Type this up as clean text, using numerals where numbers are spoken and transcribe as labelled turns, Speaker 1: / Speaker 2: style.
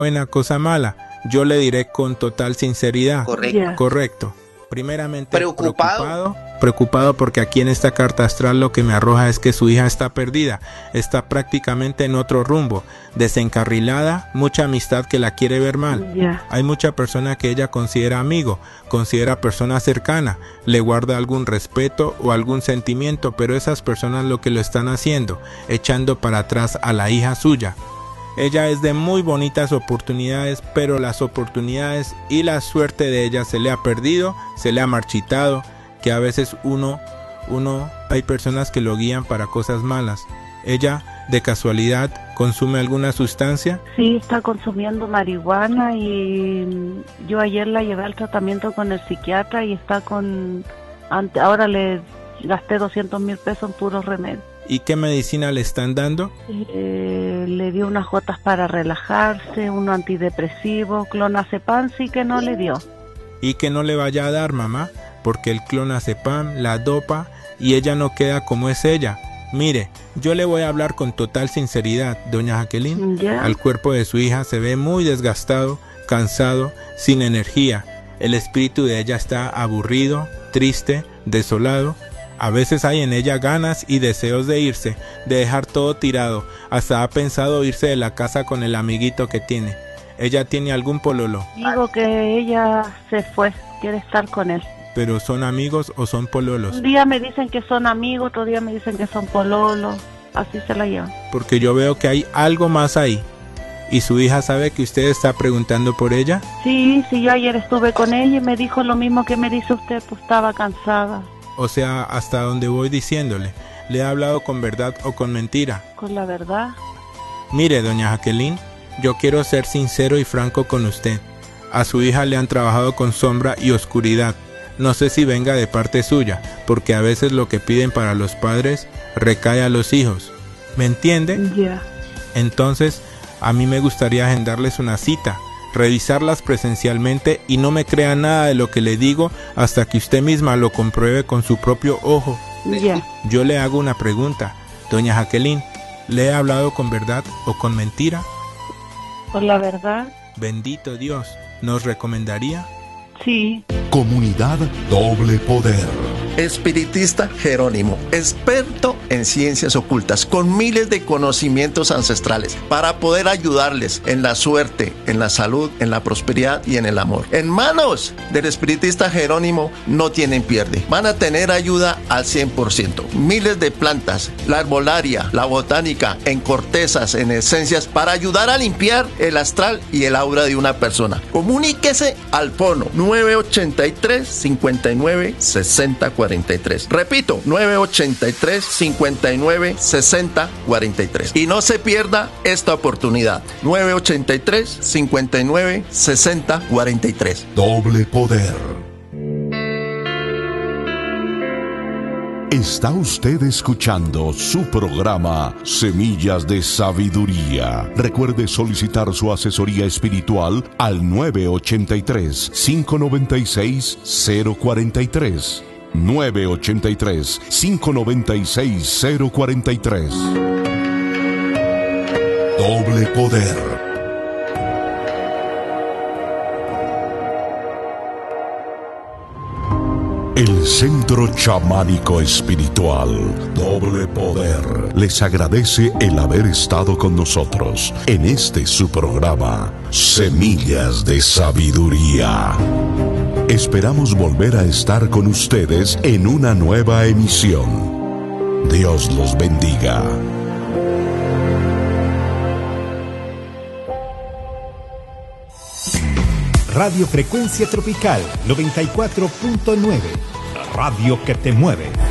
Speaker 1: buena, cosa mala. Yo le diré con total sinceridad.
Speaker 2: Correcto.
Speaker 3: Ya.
Speaker 1: Correcto. Primeramente,
Speaker 2: Preocupado.
Speaker 1: Preocupado porque aquí en esta carta astral lo que me arroja es que su hija está perdida, está prácticamente en otro rumbo, desencarrilada, mucha amistad que la quiere ver mal.
Speaker 3: Ya.
Speaker 1: Hay mucha persona que ella considera amigo, considera persona cercana, le guarda algún respeto o algún sentimiento, pero esas personas lo que lo están haciendo, echando para atrás a la hija suya. Ella es de muy bonitas oportunidades, pero las oportunidades y la suerte de ella se le ha perdido, se le ha marchitado, que a veces hay personas que lo guían para cosas malas. Ella, de casualidad, consume alguna sustancia.
Speaker 3: Sí, está consumiendo marihuana y yo ayer la llevé al tratamiento con el psiquiatra y está ahora le gasté 200,000 pesos en puros remedios.
Speaker 1: ¿Y qué medicina le están dando?
Speaker 3: Le dio unas gotas para relajarse, uno antidepresivo, clonazepam sí que no le dio.
Speaker 1: Y que no le vaya a dar, mamá, porque el clonazepam la dopa y ella no queda como es ella. Mire, yo le voy a hablar con total sinceridad, doña Jacqueline.
Speaker 3: Ya.
Speaker 1: Al cuerpo de su hija se ve muy desgastado, cansado, sin energía. El espíritu de ella está aburrido, triste, desolado. A veces hay en ella ganas y deseos de irse, de dejar todo tirado. Hasta ha pensado irse de la casa con el amiguito que tiene. ¿Ella tiene algún pololo?
Speaker 3: Digo que ella se fue, quiere estar con él.
Speaker 1: ¿Pero son amigos o son pololos?
Speaker 3: Un día me dicen que son amigos, otro día me dicen que son pololos, así se la llevan.
Speaker 1: Porque yo veo que hay algo más ahí. ¿Y su hija sabe que usted está preguntando por ella?
Speaker 3: Sí, yo ayer estuve con ella y me dijo lo mismo que me dice usted, pues estaba cansada.
Speaker 1: O sea, hasta donde voy diciéndole, ¿le he hablado con verdad o con mentira?
Speaker 3: Con la verdad.
Speaker 1: Mire, doña Jacqueline, yo quiero ser sincero y franco con usted. A su hija le han trabajado con sombra y oscuridad. No sé si venga de parte suya, porque a veces lo que piden para los padres recae a los hijos. ¿Me entiende?
Speaker 3: Ya.
Speaker 1: Entonces, a mí me gustaría agendarles una cita, revisarlas presencialmente y no me crea nada de lo que le digo hasta que usted misma lo compruebe con su propio ojo.
Speaker 3: Ya.
Speaker 1: Yo le hago una pregunta, doña Jacqueline, ¿le he hablado con verdad o con mentira?
Speaker 3: Con la verdad.
Speaker 1: Bendito Dios, ¿nos recomendaría?
Speaker 3: Sí.
Speaker 4: Comunidad Doble Poder.
Speaker 2: Espiritista Jerónimo, experto en ciencias ocultas, con miles de conocimientos ancestrales, para poder ayudarles en la suerte, en la salud, en la prosperidad y en el amor. En manos del espiritista Jerónimo no tienen pierde. Van a tener ayuda al 100%. Miles de plantas, la herbolaria, la botánica, en cortezas, en esencias, para ayudar a limpiar el astral y el aura de una persona. Comuníquese al fono 983 59 60 43. Repito, 983 59 60 43. Y no se pierda esta oportunidad. 983 59 60 43.
Speaker 4: Doble Poder. Está usted escuchando su programa Semillas de Sabiduría. Recuerde solicitar su asesoría espiritual al 983 596 043. 983 596 043. Doble Poder. El Centro Chamánico Espiritual Doble Poder les agradece el haber estado con nosotros en este su programa Semillas de Sabiduría. Esperamos volver a estar con ustedes en una nueva emisión. Dios los bendiga.
Speaker 5: Radio Frecuencia Tropical 94.9. Radio que te mueve.